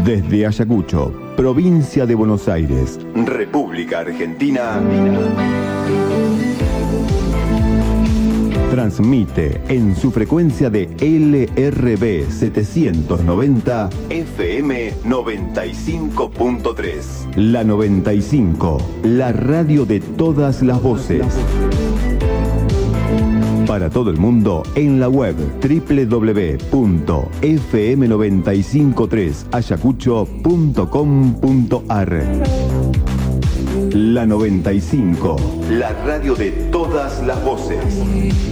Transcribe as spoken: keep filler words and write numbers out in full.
Desde Ayacucho, provincia de Buenos Aires, República Argentina, transmite en su frecuencia de L R B setecientos noventa F M noventa y cinco punto tres. La noventa y cinco, la radio de todas las voces. Para todo el mundo en la web doble u doble u doble u punto f m nueve cinco tres ayacucho punto com punto a r. La noventa y cinco, la radio de todas las voces.